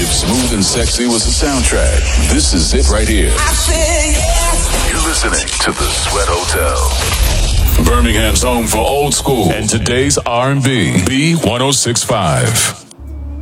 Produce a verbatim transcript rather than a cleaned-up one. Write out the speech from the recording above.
If Smooth and Sexy was a soundtrack, this is it right here. I said yes. You're listening to The Sweat Hotel, Birmingham's home for old school and today's R and B. B one oh six point five.